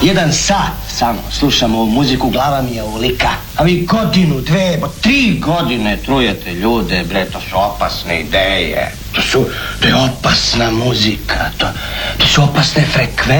1 sat samo slušam ovu muziku, glava mi je ovolika. A vi godinu, 2, 3 godine trujete ljude, bre, to su opasne ideje. To je opasna muzika, to su opasne frekvencije.